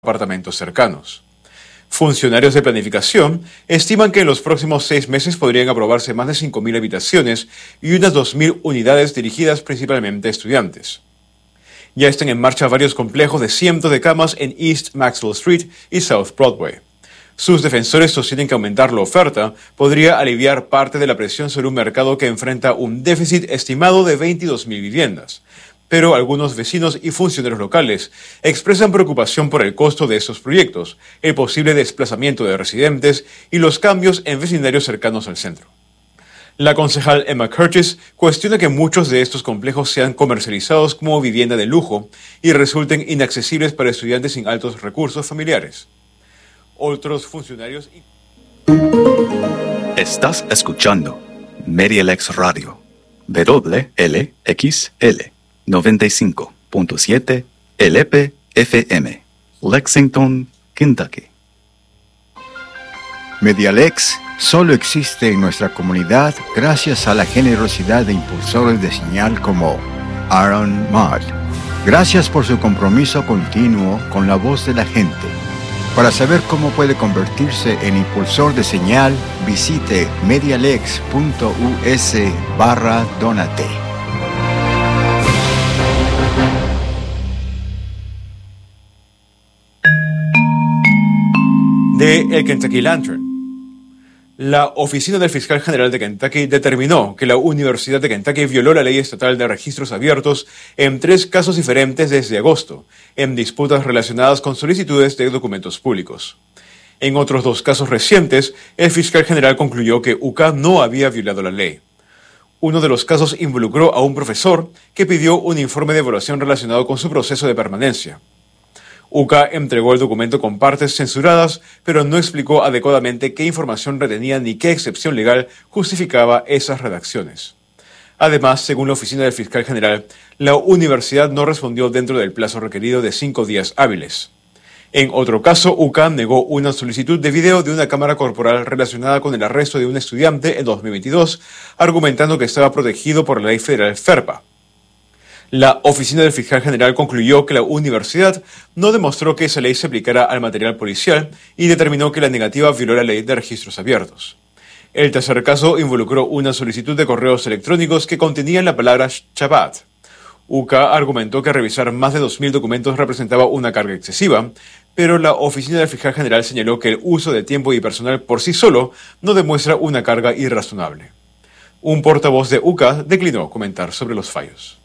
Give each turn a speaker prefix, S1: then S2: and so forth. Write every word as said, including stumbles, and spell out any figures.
S1: apartamentos cercanos. Funcionarios de planificación estiman que en los próximos seis meses podrían aprobarse más de cinco mil habitaciones y unas dos mil unidades dirigidas principalmente a estudiantes. Ya están en marcha varios complejos de cientos de camas en East Maxwell Street y South Broadway. Sus defensores sostienen que aumentar la oferta podría aliviar parte de la presión sobre un mercado que enfrenta un déficit estimado de veintidós mil viviendas. Pero algunos vecinos y funcionarios locales expresan preocupación por el costo de estos proyectos, el posible desplazamiento de residentes y los cambios en vecindarios cercanos al centro. La concejal Emma Curtis cuestiona que muchos de estos complejos sean comercializados como vivienda de lujo y resulten inaccesibles para estudiantes sin altos recursos familiares. Otros funcionarios...
S2: Estás escuchando Media L X Radio, W L X L, noventa y cinco punto siete L P F M, Lexington, Kentucky.
S3: Media L X solo existe en nuestra comunidad gracias a la generosidad de impulsores de señal como Aaron Mott. Gracias por su compromiso continuo con la voz de la gente. Para saber cómo puede convertirse en impulsor de señal, visite medialex punto u s barra donate.
S1: De el Kentucky Lantern. La Oficina del Fiscal General de Kentucky determinó que la Universidad de Kentucky violó la ley estatal de registros abiertos en tres casos diferentes desde agosto, en disputas relacionadas con solicitudes de documentos públicos. En otros dos casos recientes, el fiscal general concluyó que U C A no había violado la ley. Uno de los casos involucró a un profesor que pidió un informe de evaluación relacionado con su proceso de permanencia. U C A entregó el documento con partes censuradas, pero no explicó adecuadamente qué información retenía ni qué excepción legal justificaba esas redacciones. Además, según la oficina del fiscal general, la universidad no respondió dentro del plazo requerido de cinco días hábiles. En otro caso, U C A negó una solicitud de video de una cámara corporal relacionada con el arresto de un estudiante en dos mil veintidós, argumentando que estaba protegido por la ley federal FERPA. La oficina del fiscal general concluyó que la universidad no demostró que esa ley se aplicara al material policial y determinó que la negativa violó la ley de registros abiertos. El tercer caso involucró una solicitud de correos electrónicos que contenían la palabra Shabbat. U C A argumentó que revisar más de dos mil documentos representaba una carga excesiva, pero la oficina del fiscal general señaló que el uso de tiempo y personal por sí solo no demuestra una carga irrazonable. Un portavoz de U C A declinó comentar sobre los fallos.